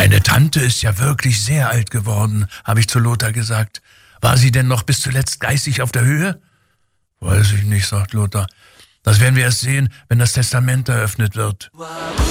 Deine Tante ist ja wirklich sehr alt geworden, habe ich zu Lothar gesagt. War sie denn noch bis zuletzt geistig auf der Höhe? Weiß ich nicht, sagt Lothar. Das werden wir erst sehen, wenn das Testament eröffnet wird.